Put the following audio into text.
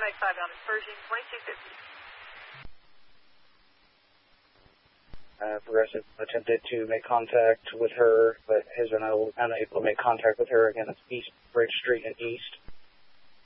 295 down to Pershing, 2250. Progressive attempted to make contact with her, but has been unable to make contact with her. Again, it's East Bridge Street and East.